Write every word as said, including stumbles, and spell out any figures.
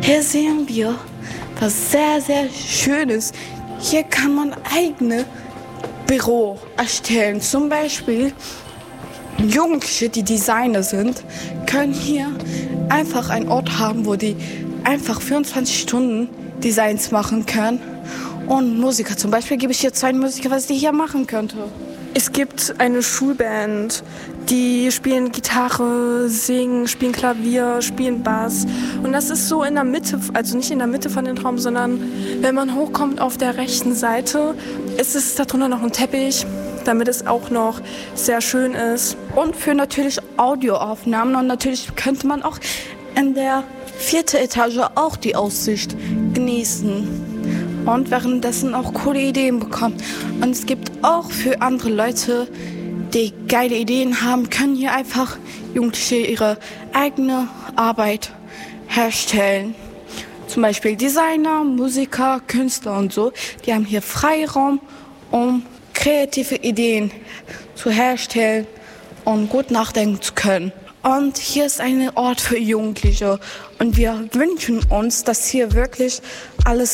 Hier sehen wir was sehr, sehr Schönes. Hier kann man eigene Büro erstellen. Zum Beispiel Jugendliche, die Designer sind, können hier einfach einen Ort haben, wo die einfach vierundzwanzig Stunden Designs machen können. Und Musiker, zum Beispiel gebe ich hier zwei Musiker, was die hier machen könnte. Es gibt eine Schulband, die spielen Gitarre, singen, spielen Klavier, spielen Bass. Und das ist so in der Mitte, also nicht in der Mitte von dem Raum, sondern wenn man hochkommt auf der rechten Seite, ist es darunter noch ein Teppich, damit es auch noch sehr schön ist. Und für natürlich Audioaufnahmen. Und natürlich könnte man auch in der vierten Etage auch die Aussicht genießen. Und währenddessen auch coole Ideen bekommen. Und es gibt auch für andere Leute, die geile Ideen haben, können hier einfach Jugendliche ihre eigene Arbeit herstellen. Zum Beispiel Designer, Musiker, Künstler und so. Die haben hier Freiraum, um kreative Ideen zu herstellen und gut nachdenken zu können. Und hier ist ein Ort für Jugendliche. Und wir wünschen uns, dass hier wirklich alles